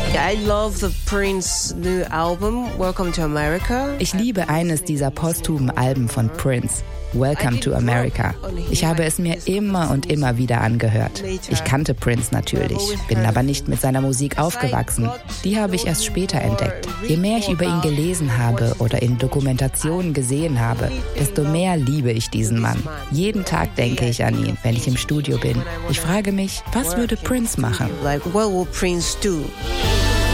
Ich liebe eines dieser posthumen Alben von Prince, Welcome to America. Ich habe es mir immer und immer wieder angehört. Ich kannte Prince natürlich, bin aber nicht mit seiner Musik aufgewachsen. Die habe ich erst später entdeckt. Je mehr ich über ihn gelesen habe oder in Dokumentationen gesehen habe, desto mehr liebe ich diesen Mann. Jeden Tag denke ich an ihn, wenn ich im Studio bin. Ich frage mich, was würde Prince machen? What will Prince do?